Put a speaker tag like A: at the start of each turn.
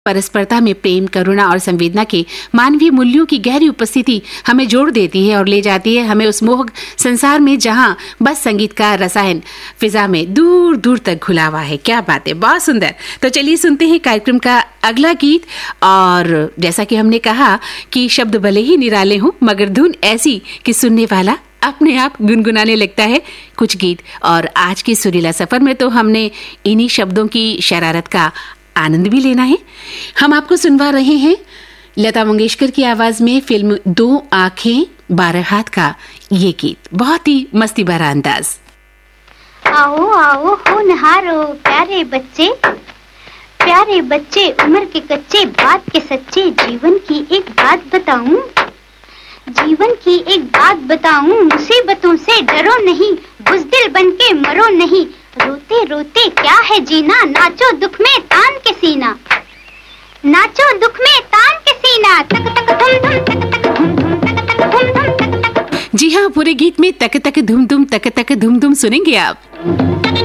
A: परस्परता में प्रेम, करुणा और संवेदना के मानवीय मूल्यों की गहरी उपस्थिति हमें जोड़ देती है और ले जाती है हमें उस मोहक संसार में जहां बस संगीत का रसायन फिजा में दूर दूर तक घुला हुआ है। क्या बात है, बहुत सुंदर। तो चलिए सुनते हैं कार्यक्रम का अगला गीत। और जैसा कि हमने कहा कि शब्द भले ही निराले हों मगर धुन ऐसी कि सुनने वाला अपने आप गुनगुनाने लगता है कुछ गीत। और आज के सुरीला सफर में तो हमने इन्हीं शब्दों की शरारत का आनंद भी लेना है। हम आपको सुनवा रहे हैं लता मंगेशकर की आवाज में फिल्म 2 आंखें 12 हाथ का ये गीत। बहुत ही मस्ती भरा अंदाज।
B: आओ आओ होनहारो प्यारे बच्चे उम्र के कच्चे बात के सच्चे, जीवन की एक बात बताऊं, मुसीबतों से डरो नहीं, बुज़दिल बनके मरो नहीं, रोते रोते क्या है जीना, नाचो दुख में तान के सीना, तक तक धुम धुम, तक तक धुम धुम, तक तक धुम धुम, तक तक।
A: जी हाँ, पूरे गीत में तक तक धुम धुम तक तक धुम धुम सुनेंगे आप।